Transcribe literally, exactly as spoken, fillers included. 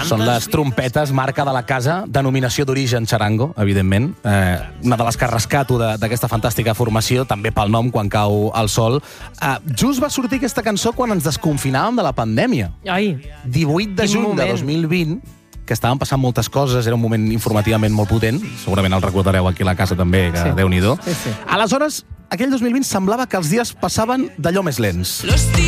Són les trompetes, marca de la casa, denominació d'origen Txarango, evidentment. Eh, una de les que rescato d'aquesta fantàstica formació, també pel nom, Quan cau el sol. Eh, just va sortir aquesta cançó quan ens desconfinàvem de la pandèmia. Ai, divuit de juny de dos mil vint, que estaven passant moltes coses, era un moment informativament molt potent, segurament el recordareu aquí a la casa també, que Sí. Déu-n'hi-do. Sí, sí. Aleshores, aquell dos mil vint semblava que els dies passaven d'allò més lents. Los días